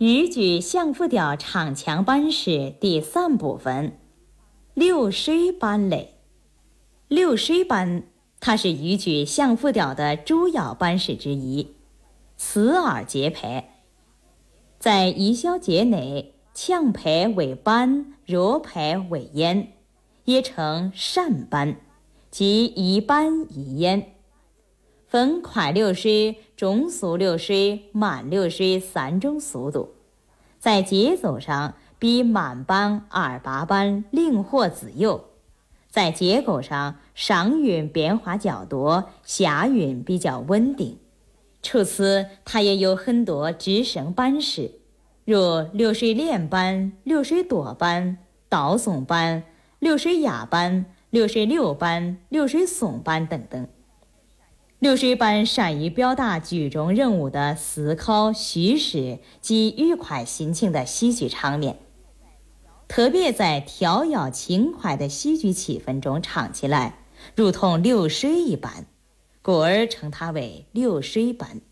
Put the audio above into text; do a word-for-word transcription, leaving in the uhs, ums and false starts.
豫剧相扑调唱腔班式第三部分，流水班类。流水班，它是豫剧相扑调的主要班式之一，四二节拍。在一小节内，强拍为班，弱拍为咽，也称扇班，即一班一咽。分快流水、中速流水、慢流水三种速度，在节奏上比慢班、二八班灵活自由，在结构上上韵变化较多，下韵比较稳定。除此，它也有很多支撑班式，如流水连班、流水多班、倒送班、流水压班、流水溜班、流水送班等等。流水班善于表达剧中人物的思考、叙事及愉快心情的喜剧场面，特别在跳跃轻快的喜剧气氛中唱起来，如同流水一般，故而称它为流水班。